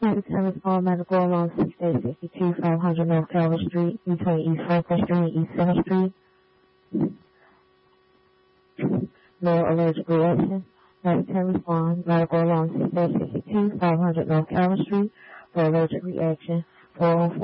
All medical along 6862 500 North Calvert Street, between East Franklin Street and East Center Street. No allergic reaction. Medic can respond. Medical along 6862 500 North Calvert Street for allergic reaction. 414